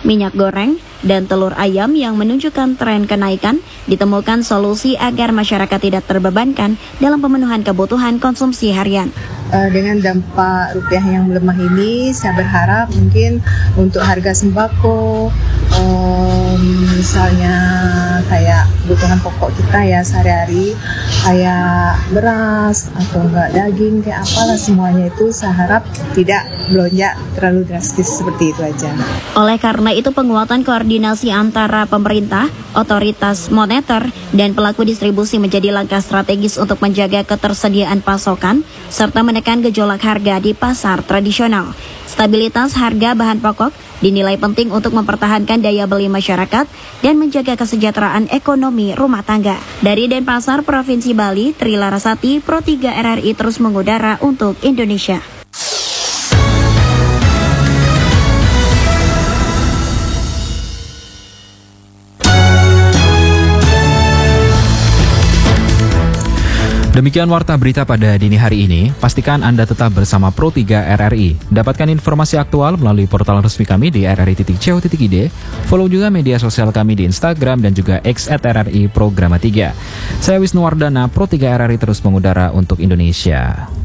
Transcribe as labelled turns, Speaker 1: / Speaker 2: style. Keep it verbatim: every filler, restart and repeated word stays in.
Speaker 1: minyak goreng, dan telur ayam yang menunjukkan tren kenaikan, ditemukan solusi agar masyarakat tidak terbebankan dalam pemenuhan kebutuhan konsumsi harian.
Speaker 2: Uh, dengan dampak rupiah yang melemah ini, saya berharap mungkin untuk harga sembako, um, misalnya kayak kebutuhan pokok kita ya sehari-hari, kayak beras atau enggak daging, kayak apalah semuanya itu saya harap tidak melonjak terlalu drastis seperti itu aja.
Speaker 1: Oleh karena itu, penguatan koordinasi antara pemerintah, otoritas moneter, dan pelaku distribusi menjadi langkah strategis untuk menjaga ketersediaan pasokan serta menekan gejolak harga di pasar tradisional. Stabilitas harga bahan pokok dinilai penting untuk mempertahankan daya beli masyarakat dan menjaga kesejahteraan ekonomi rumah tangga. Dari Denpasar, Provinsi Bali, Tri Larasati, Pro tiga R R I terus mengudara untuk Indonesia.
Speaker 3: Demikian warta berita pada dini hari ini. Pastikan Anda tetap bersama Pro tiga R R I. Dapatkan informasi aktual melalui portal resmi kami di r r i titik co titik i d. Follow juga media sosial kami di Instagram dan juga X at R R I Programa tiga. Saya Wisnu Wardana, Pro tiga R R I terus mengudara untuk Indonesia.